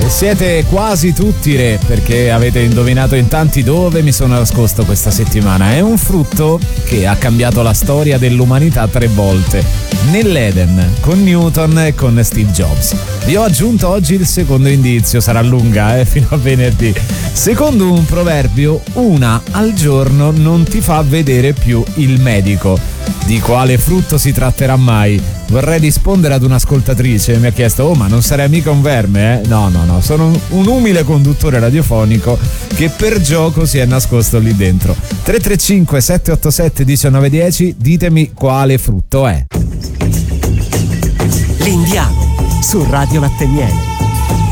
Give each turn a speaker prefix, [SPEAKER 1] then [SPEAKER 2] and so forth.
[SPEAKER 1] Siete quasi tutti re, perché avete indovinato in tanti dove mi sono nascosto questa settimana. È un frutto che ha cambiato la storia dell'umanità 3 volte. Nell'Eden, con Newton e con Steve Jobs. Vi ho aggiunto oggi il secondo indizio, sarà lunga, fino a venerdì. Secondo un proverbio, una al giorno non ti fa vedere più il medico. Di quale frutto si tratterà mai? Vorrei rispondere ad un'ascoltatrice, mi ha chiesto: oh, ma non sarei mica un verme, eh? No, sono un umile conduttore radiofonico che per gioco si è nascosto lì dentro. 335 787 1910, ditemi quale frutto è.
[SPEAKER 2] L'Indiano su Radio Latte Miele.